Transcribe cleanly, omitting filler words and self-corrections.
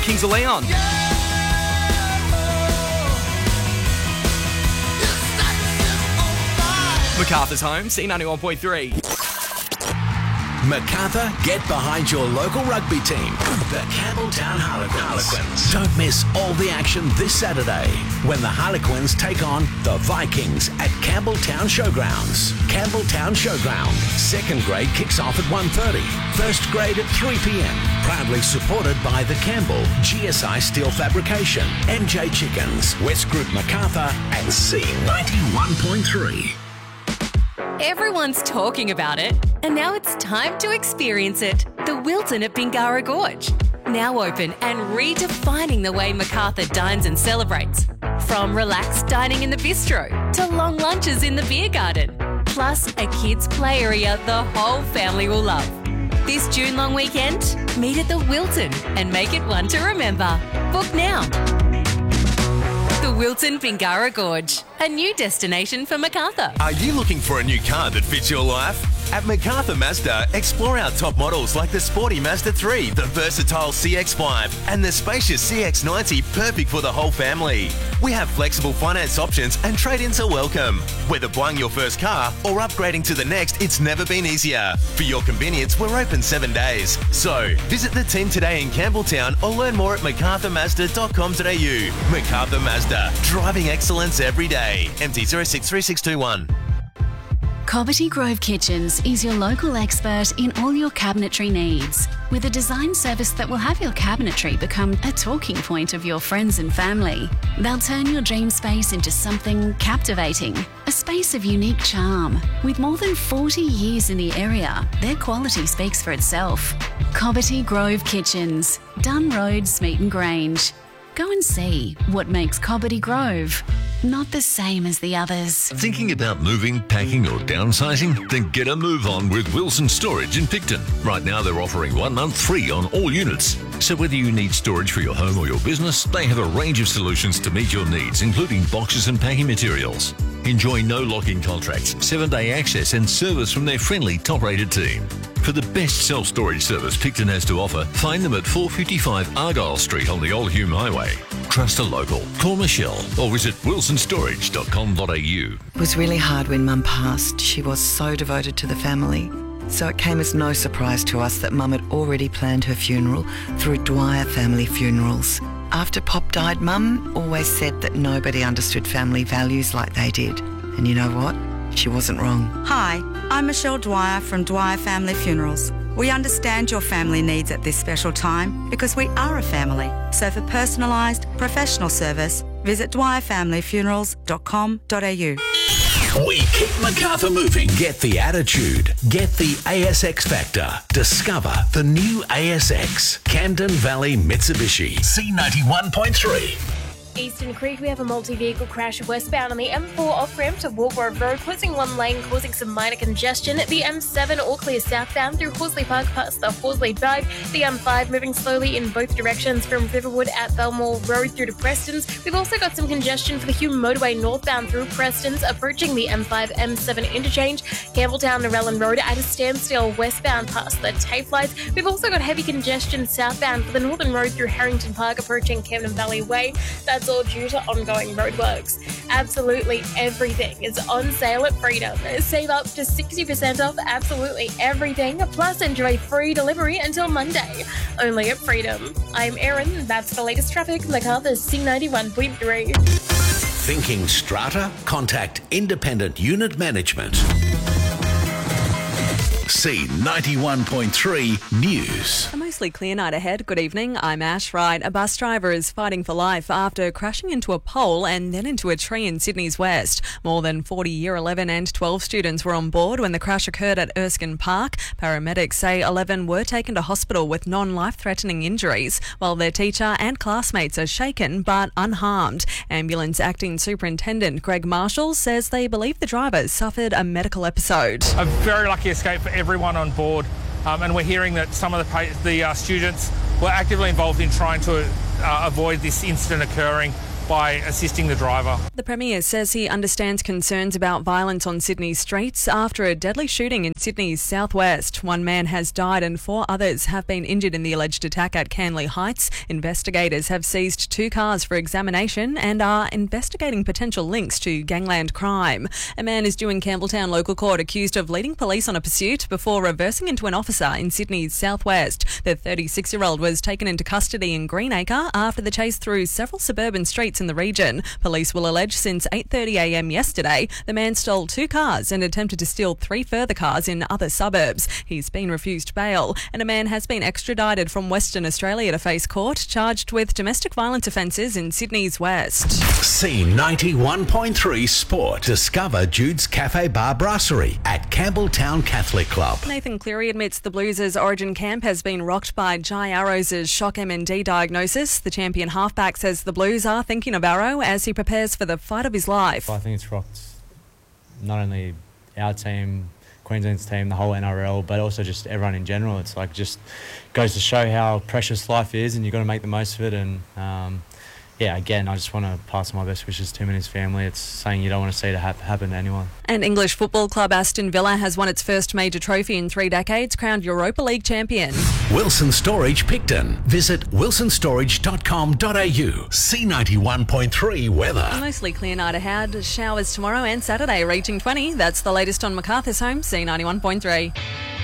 Kings of Leon. MacArthur's home, C91.3. MacArthur, get behind your local rugby team, the Campbelltown Harlequins. Don't miss all the action this Saturday when the Harlequins take on the Vikings at Campbelltown Showgrounds. Campbelltown Showground. Second grade kicks off at 1:30. First grade at 3 p.m. Proudly supported by the Campbell, GSI Steel Fabrication, MJ Chickens, West Group MacArthur and C91.3. Everyone's talking about it, and now it's time to experience it. The Wilton at Bingara Gorge. Now open and redefining the way MacArthur dines and celebrates. From relaxed dining in the bistro to long lunches in the beer garden. Plus a kids' play area the whole family will love. This June long weekend, meet at the Wilton and make it one to remember. Book now. The Wilton Bingara Gorge, a new destination for MacArthur. Are you looking for a new car that fits your life? At MacArthur Mazda, explore our top models like the sporty Mazda 3, the versatile CX-5, and the spacious CX-90, perfect for the whole family. We have flexible finance options and trade-ins are welcome. Whether buying your first car or upgrading to the next, it's never been easier. For your convenience, we're open 7 days. So, visit the team today in Campbelltown or learn more at macarthurmazda.com.au. MacArthur Mazda, driving excellence every day. MT 063621. Cobbitty Grove Kitchens is your local expert in all your cabinetry needs, with a design service that will have your cabinetry become a talking point of your friends and family. They'll turn your dream space into something captivating, a space of unique charm. With more than 40 years in the area, their quality speaks for itself. Cobbitty Grove Kitchens, Dunn Road, Smeaton Grange. Go and see what makes Cobbitty Grove not the same as the others. Thinking about moving, packing or downsizing? Then get a move on with Wilson Storage in Picton. Right now they're offering 1 month free on all units. So whether you need storage for your home or your business, they have a range of solutions to meet your needs, including boxes and packing materials. Enjoy no lock-in contracts, 7-day access and service from their friendly, top-rated team. For the best self-storage service Picton has to offer, find them at 455 Argyle Street on the Old Hume Highway. Trust a local. Call Michelle or visit wilsonstorage.com.au. It was really hard when Mum passed. She was so devoted to the family. So it came as no surprise to us that Mum had already planned her funeral through Dwyer Family Funerals. After Pop died, Mum always said that nobody understood family values like they did. And you know what? She wasn't wrong. Hi, I'm Michelle Dwyer from Dwyer Family Funerals. We understand your family needs at this special time because we are a family. So for personalised, professional service, visit dwyerfamilyfunerals.com.au. We keep MacArthur moving. Get the attitude. Get the ASX factor. Discover the new ASX. Camden Valley Mitsubishi. C91.3. Eastern Creek, we have a multi-vehicle crash westbound on the M4 off-ramp to Walgrove Road, closing one lane, causing some minor congestion. The M7 all clear southbound through Horsley Park past the Horsley Drive. The M5 moving slowly in both directions from Riverwood at Belmore Road through to Prestons. We've also got some congestion for the Hume Motorway northbound through Prestons, approaching the M5 M7 interchange. Campbelltown Narellan Road at a standstill westbound past the tape lights. We've also got heavy congestion southbound for the Northern Road through Harrington Park, approaching Camden Valley Way. That's all due to ongoing roadworks. Absolutely everything is on sale at Freedom. Save up to 60% off absolutely everything, plus enjoy free delivery until Monday. Only at Freedom. I'm Erin, that's the latest traffic, MacArthur's C91.3. Thinking strata? Contact Independent Unit Management. C91.3 News. A mostly clear night ahead. Good evening, I'm Ash Wright. A bus driver is fighting for life after crashing into a pole and then into a tree in Sydney's West. More than 40 Year 11 and 12 students were on board when the crash occurred at Erskine Park. Paramedics say 11 were taken to hospital with non-life-threatening injuries, while their teacher and classmates are shaken but unharmed. Ambulance Acting Superintendent Greg Marshall says they believe the driver suffered a medical episode. A very lucky escape for everyone on board, and we're hearing that some of the students were actively involved in trying to avoid this incident occurring. by assisting the driver. The Premier says he understands concerns about violence on Sydney's streets after a deadly shooting in Sydney's southwest. One man has died and 4 others have been injured in the alleged attack at Canley Heights. Investigators have seized 2 cars for examination and are investigating potential links to gangland crime. A man is due in Campbelltown Local Court accused of leading police on a pursuit before reversing into an officer in Sydney's southwest. The 36-year-old was taken into custody in Greenacre after the chase through several suburban streets in the region. Police will allege since 8:30am yesterday, the man stole 2 cars and attempted to steal 3 further cars in other suburbs. He's been refused bail, and a man has been extradited from Western Australia to face court, charged with domestic violence offences in Sydney's west. C91.3 Sport. Discover Jude's Cafe Bar Brasserie at Campbelltown Catholic Club. Nathan Cleary admits the Blues' origin camp has been rocked by Jai Arrow's shock MND diagnosis. The champion halfback says the Blues are thinking of Arrow as he prepares for the fight of his life. I think it's rocked not only our team, Queensland's team, the whole NRL, but also just everyone in general. It's like just goes to show how precious life is, and you've got to make the most of it. And again, I just want to pass my best wishes to him and his family. It's something you don't want to see to happen to anyone. And English football club Aston Villa has won its first major trophy in 3 decades, crowned Europa League champion. Wilson Storage Picton. Visit wilsonstorage.com.au. C91.3 weather. A mostly clear night ahead. Showers tomorrow and Saturday reaching 20. That's the latest on MacArthur's Home, C91.3.